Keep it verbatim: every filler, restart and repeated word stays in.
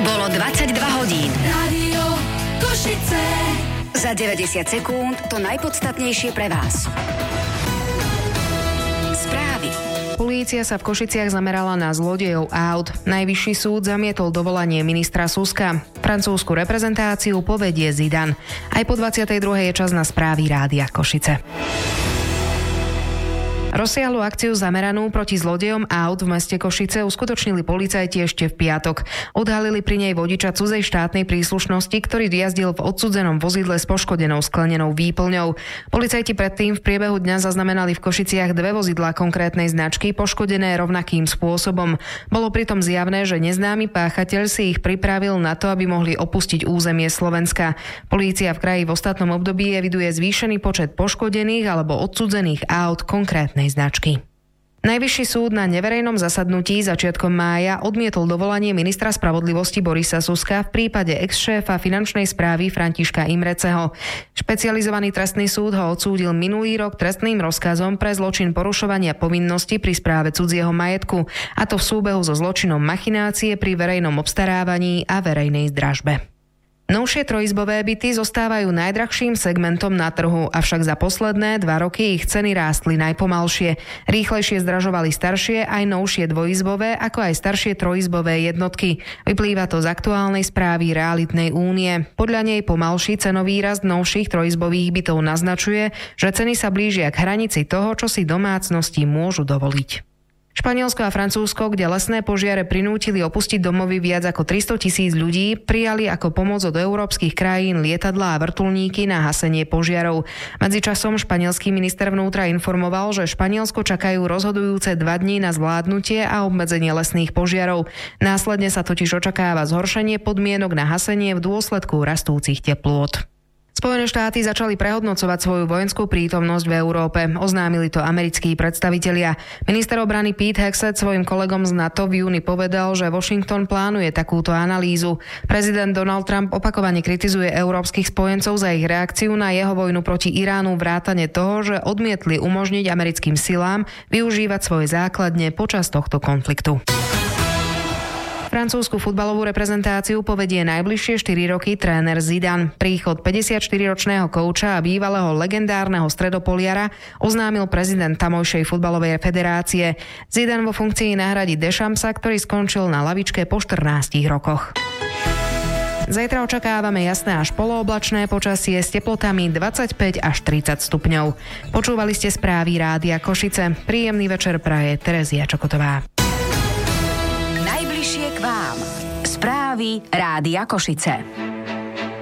Bolo dvadsaťdva hodín. Rádio Košice. Za deväťdesiat sekúnd to najpodstatnejšie pre vás. Správy. Polícia sa v Košiciach zamerala na zlodejov aut. Najvyšší súd zamietol dovolanie ministra Suska. Francúzsku reprezentáciu povedie Zidane. Aj po dvadsiatej druhej je čas na správy Rádia Košice. Rozsiahlu akciu zameranú proti zlodejom aut v meste Košice uskutočnili policajti ešte v piatok. Odhalili pri nej vodiča cudzej štátnej príslušnosti, ktorý jazdil v odsudzenom vozidle s poškodenou sklenenou výplňou. Policajti predtým v priebehu dňa zaznamenali v Košiciach dve vozidlá konkrétnej značky poškodené rovnakým spôsobom. Bolo pritom zjavné, že neznámy páchateľ si ich pripravil na to, aby mohli opustiť územie Slovenska. Polícia v kraji v ostatnom období eviduje zvýšený počet poškodených alebo odsudzených aut konkrétnej značky. Najvyšší súd na neverejnom zasadnutí začiatkom mája odmietol dovolanie ministra spravodlivosti Borisa Suska v prípade ex-šéfa finančnej správy Františka Imreceho. Špecializovaný trestný súd ho odsúdil minulý rok trestným rozkazom pre zločin porušovania povinnosti pri správe cudzieho majetku, a to v súbehu so zločinom machinácie pri verejnom obstarávaní a verejnej dražbe. Novšie trojizbové byty zostávajú najdrahším segmentom na trhu, avšak za posledné dva roky ich ceny rástli najpomalšie. Rýchlejšie zdražovali staršie aj novšie dvojizbové, ako aj staršie trojizbové jednotky. Vyplýva to z aktuálnej správy Realitnej únie. Podľa nej pomalší cenový rast novších trojizbových bytov naznačuje, že ceny sa blížia k hranici toho, čo si domácnosti môžu dovoliť. Španielsko a Francúzsko, kde lesné požiare prinútili opustiť domovy viac ako tristotisíc ľudí, prijali ako pomoc od európskych krajín lietadlá a vrtuľníky na hasenie požiarov. Medzičasom španielský minister vnútra informoval, že Španielsko čakajú rozhodujúce dva dni na zvládnutie a obmedzenie lesných požiarov. Následne sa totiž očakáva zhoršenie podmienok na hasenie v dôsledku rastúcich teplôt. Spojené štáty začali prehodnocovať svoju vojenskú prítomnosť v Európe. Oznámili to americkí predstavitelia. Minister obrany Pete Hegseth svojim kolegom z NATO v júni povedal, že Washington plánuje takúto analýzu. Prezident Donald Trump opakovane kritizuje európskych spojencov za ich reakciu na jeho vojnu proti Iránu, vrátane toho, že odmietli umožniť americkým silám využívať svoje základne počas tohto konfliktu. Francúzsku futbalovú reprezentáciu povedie najbližšie štyri roky tréner Zidane. Príchod päťdesiatštyriročného kouča a bývalého legendárneho stredopoliara oznámil prezident tamojšej futbalovej federácie. Zidane vo funkcii nahradí Deschampsa, ktorý skončil na lavičke po štrnástich rokoch. Zajtra očakávame jasné až polooblačné počasie s teplotami dvadsaťpäť až tridsať stupňov. Počúvali ste správy Rádia Košice. Príjemný večer praje Terezia Čokotová. K vám. Správy Rádia Košice.